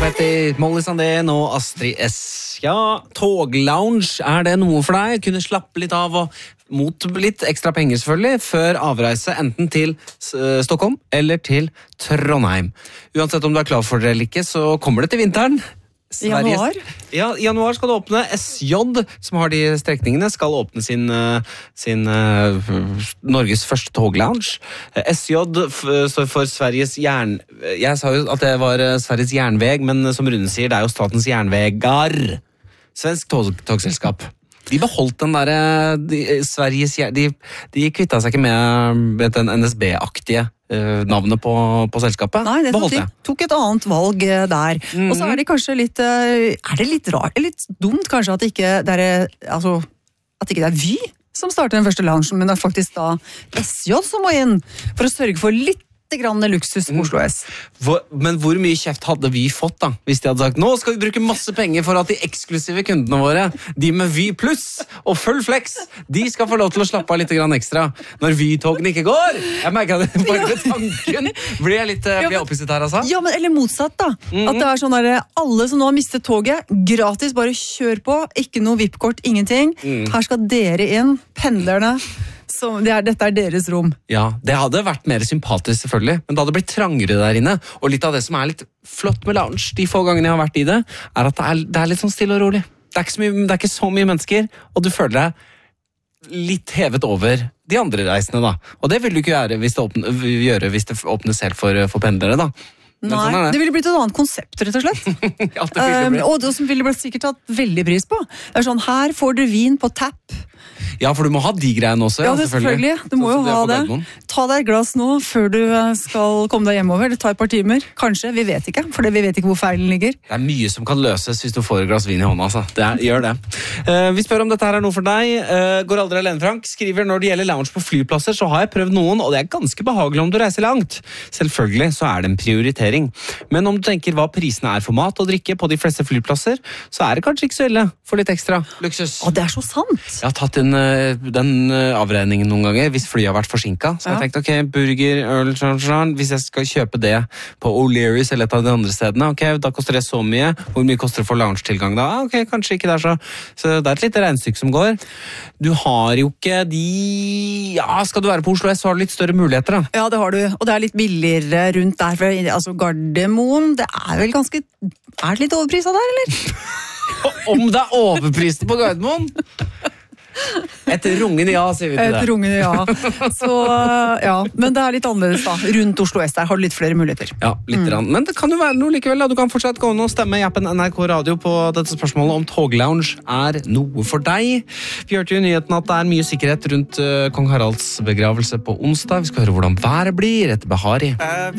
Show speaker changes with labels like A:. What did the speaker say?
A: Petty, Molly Sandén og Astrid S. Ja, toglounge, det noe for deg? Kunne slappe litt av og mot litt ekstra penger selvfølgelig, før avreise enten til Stockholm eller til Trondheim. Uansett om du klar for det eller ikke, så kommer det til vinteren.
B: I januar?
A: Ja, i januar skal det åpne. SJ, som har de strekningene, skal åpne sin Norges første toglounge. SJ står for Sveriges Jeg sa jo at det var Sveriges Järnväg, men som Rune sier, det jo Statens Järnvägar. Svensk togselskap. De beholdt den der de kvittet seg ikke med den NSB-aktige navnet på selskapet.
B: Nei, det tok et annet valg der. Og så det kanskje litt det litt rart, litt dumt kanskje at at ikke det Vy som starter den første loungen, men det faktisk da SJ som må inn for å sørge for litt grann luksus på Oslo S.
A: Men hvor mye kjeft hadde vi fått da, hvis de hadde sagt, nå skal vi bruke masse penger for at de eksklusive kundene våre, de med Vy Plus og full flex, de skal få lov til å slappe av litt grann ekstra, når Vy-togene ikke går. Jeg merker det bare med tanken. Blir jeg opphisset her, altså? Ja,
B: men eller motsatt da. At det sånn der, alle som nå har mistet toget, gratis, bare kjør på, ikke noe VIP-kort, ingenting. Her skal dere inn, pendlerne, dette deres rom.
A: Ja, det hadde vært mer sympatisk selvfølgelig, men det hadde blitt trangere der inne, og litt av det som litt flott med lounge, de få gangene jeg har vært i det, at det litt sånn stille og rolig. Det ikke så mye mennesker, og du føler deg litt hevet over de andre reisene da. Og det vil du ikke gjøre hvis det åpnes selv for pendlere da.
B: Nei, sånn det ville blitt et annet konsept, rett og slett.
A: Ja,
B: og det som ville blitt sikkert tatt veldig pris på. Det sånn, her får du vin på tap.
A: Ja, for du må ha de greiene også.
B: Ja, selvfølgelig. Du må jo ha det. Ta deg et glass nå, før du skal komme deg hjemover. Det tar et par timer. Kanskje, vi vet ikke, for vi vet ikke hvor feilen ligger.
A: Det mye som kan løses hvis du får et glass vin i hånda, altså. Gjør det. Vi spør om dette her noe for deg. Går aldri alene, Frank. Skriver, når det gjelder lounge på flyplasser, så har jeg prøvd noen, og det ganske behagelig om du reiser langt. Selvfølgelig så det en prioritering. Men om du tenker hva prisene for mat og drikke på de fleste flyplasser, så det kanskje ikke så ille for litt ekstra luksus.
B: Og det så sant.
A: Jeg har tatt inn den avregningen noen ganger, hvis flyet har vært forsinket. Så jeg tenkte, ok, burger, øl, hvis jeg skal kjøpe det på O'Learys eller et av de andre stedene, ok, da koster det så mye. Hvor mye koster det for lounge-tilgang da? Ok, kanskje ikke der så det et lite regnestykke som går. Du har jo ikke skal du være på Oslo S, så har du litt større muligheter da.
B: Ja, det har du, og det litt billigere rundt der, for altså Gardermoen, det vel ganske, det litt overpriset der, eller?
A: Om det overprist på Gardermoen? Et rungende ja, sier vi til det.
B: Et rungende ja. Så, ja. Men det litt annerledes da. Rundt Oslo S der har du litt flere muligheter.
A: Ja, litt rann. Men det kan jo være noe likevel da. Du kan fortsatt gå inn og stemme i appen NRK Radio på dette spørsmålet om toglounge noe for deg. Vi hørte jo i nyheten at det mye sikkerhet rundt Kong Haralds begravelse på onsdag. Vi skal høre hvordan været blir etter Behari.